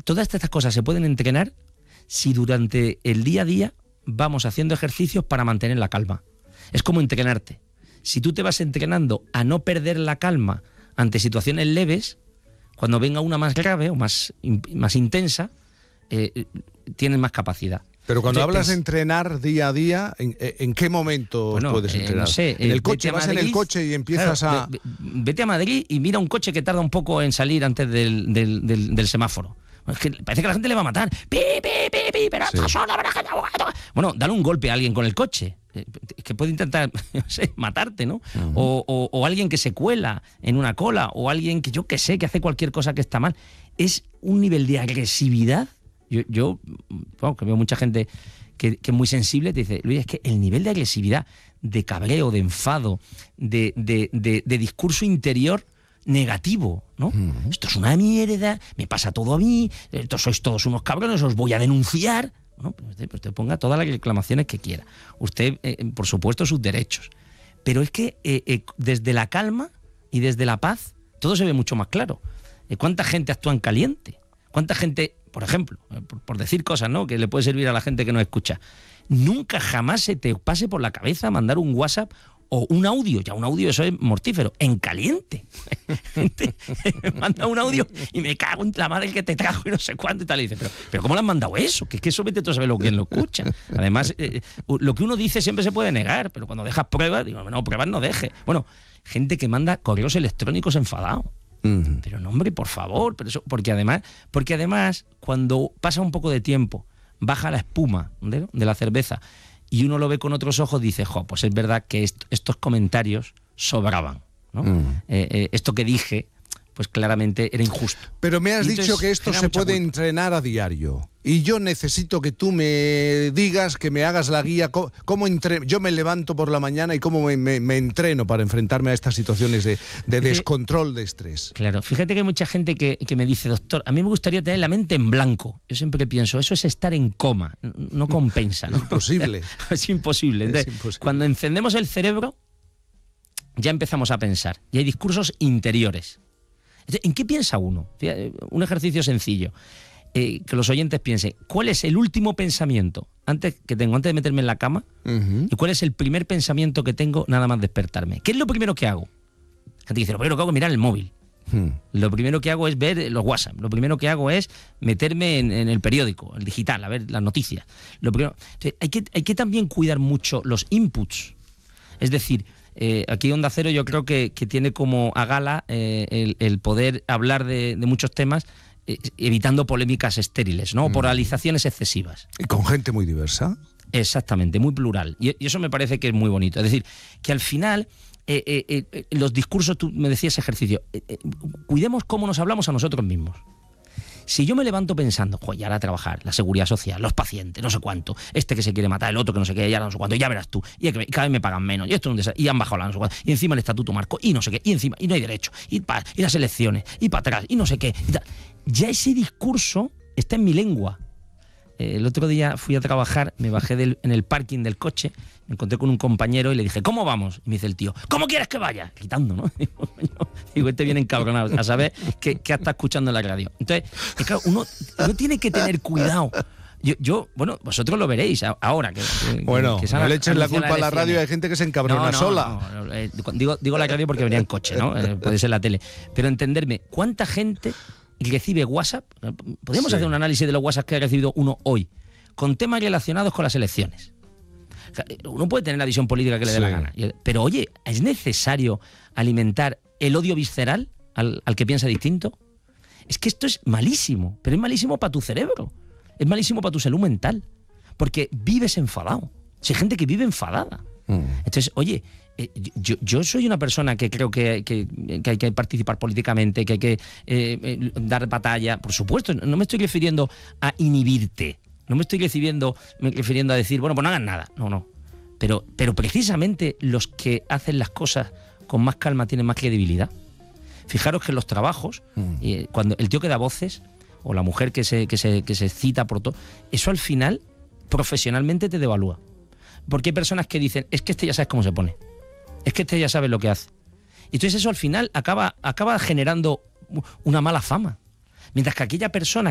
todas estas cosas se pueden entrenar si durante el día a día vamos haciendo ejercicios para mantener la calma. Es como entrenarte. Si tú te vas entrenando a no perder la calma ante situaciones leves, cuando venga una más grave o más intensa, tienes más capacidad. Pero cuando hablas de entrenar día a día, ¿en qué momento puedes entrenar? No sé, ¿En el coche? ¿Vas en el coche y empiezas a...? Vete a Madrid y mira un coche que tarda un poco en salir antes del semáforo. Es que parece que la gente le va a matar. ¡Pi, pi, pi, pi! Pero sí. Bueno, dale un golpe a alguien con el coche. Que puede intentar, no sé, matarte, ¿no? Uh-huh. O alguien que se cuela en una cola, o alguien que yo que sé, que hace cualquier cosa que está mal. Es un nivel de agresividad. Yo que veo mucha gente que es muy sensible, te dice, Luis, es que el nivel de agresividad, de cabreo, de enfado, de discurso interior negativo, ¿no? Uh-huh. Esto es una mierda, me pasa todo a mí, sois todos unos cabrones, os voy a denunciar. Bueno, pues usted ponga todas las reclamaciones que quiera. Usted, por supuesto, sus derechos. Pero es que desde la calma y desde la paz, todo se ve mucho más claro. ¿Cuánta gente actúa en caliente? ¿Cuánta gente, por ejemplo, por decir cosas, ¿no?, que le puede servir a la gente que nos escucha? Nunca jamás se te pase por la cabeza mandar un WhatsApp o un audio, ya un audio eso es mortífero, en caliente. Gente manda un audio y me cago en la madre que te trajo y no sé cuánto y tal. Y dice, pero ¿cómo le han mandado eso? Que es que eso vete tú a saber quién lo escucha. Además, lo que uno dice siempre se puede negar, pero cuando dejas pruebas, digo, no, pruebas no deje. Bueno, gente que manda correos electrónicos enfadados. Uh-huh. Pero no, hombre, por favor, pero eso, porque además, cuando pasa un poco de tiempo, baja la espuma de la cerveza, y uno lo ve con otros ojos, dice, pues es verdad que estos comentarios sobraban, ¿no? Esto que dije, pues claramente era injusto. Pero me has dicho que esto se puede entrenar a diario. Y yo necesito que tú me digas, que me hagas la guía, cómo yo me levanto por la mañana y cómo me entreno para enfrentarme a estas situaciones de descontrol, de estrés. Claro, fíjate que hay mucha gente que me dice, doctor, a mí me gustaría tener la mente en blanco. Yo siempre pienso, eso es estar en coma, no compensa, ¿no? Es imposible. Es imposible. Entonces, cuando encendemos el cerebro, ya empezamos a pensar. Y hay discursos interiores. ¿En qué piensa uno? Un ejercicio sencillo. Que los oyentes piensen, ¿cuál es el último pensamiento antes de meterme en la cama? Uh-huh. ¿Y cuál es el primer pensamiento que tengo nada más despertarme? ¿Qué es lo primero que hago? La gente dice, lo primero que hago es mirar el móvil. Lo primero que hago es ver los WhatsApp. Lo primero que hago es meterme en el periódico, el digital, a ver las noticias. Entonces, hay que también cuidar mucho los inputs. Es decir, aquí Onda Cero yo creo que tiene como a gala el poder hablar de muchos temas, evitando polémicas estériles, ¿no? Polarizaciones excesivas. Y con gente muy diversa. Exactamente, muy plural. Y eso me parece que es muy bonito. Es decir, que al final los discursos, tú me decías ejercicio, cuidemos cómo nos hablamos a nosotros mismos. Si yo me levanto pensando, ya ahora a trabajar, la seguridad social, los pacientes, no sé cuánto, este que se quiere matar, el otro que no sé qué, ya no sé cuánto, ya verás tú, y cada vez me pagan menos, y esto es un desastre, y han bajado la no sé cuánto, y encima el estatuto marco, y no sé qué, y encima, y no hay derecho, y las elecciones, y para atrás, y no sé qué. Ya ese discurso está en mi lengua. El otro día fui a trabajar, me bajé en el parking del coche, me encontré con un compañero y le dije, ¿cómo vamos? Y me dice el tío, ¿cómo quieres que vaya? Gritando, ¿no? Digo, este viene encabronado a saber qué está escuchando en la radio. Entonces, claro, uno tiene que tener cuidado. Bueno, vosotros lo veréis ahora. Que no le eches la culpa a la radio, hay gente que se encabrona sola. No, digo la radio porque venía en coche, ¿no? Puede ser la tele. Pero entenderme, ¿cuánta gente recibe WhatsApp? Podemos hacer un análisis de los WhatsApp que ha recibido uno hoy, con temas relacionados con las elecciones. Uno puede tener la visión política que le dé la gana, pero oye, ¿es necesario alimentar el odio visceral al que piensa distinto? Es que esto es malísimo, pero es malísimo para tu cerebro, es malísimo para tu salud mental, porque vives enfadado. Hay gente que vive enfadada. Entonces, oye, yo soy una persona que creo que hay que participar políticamente, que hay que dar batalla. Por supuesto, no me estoy refiriendo a inhibirte, no me estoy refiriendo a decir, bueno, pues no hagan nada. No. Pero precisamente los que hacen las cosas con más calma tienen más credibilidad. Fijaros que en los trabajos, cuando el tío que da voces, o la mujer que se cita por todo, eso al final profesionalmente te devalúa. Porque hay personas que dicen, es que este ya sabes cómo se pone, es que este ya sabe lo que hace. Y entonces eso al final acaba generando una mala fama. Mientras que aquella persona